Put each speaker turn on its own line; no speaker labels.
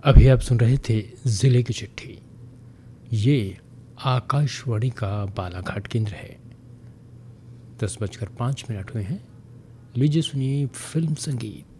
अभी आप सुन रहे थे जिले की चिट्ठी। ये आकाशवाणी का बालाघाट केंद्र है। 10:05 हुए हैं। लीजिए सुनिए फिल्म संगीत।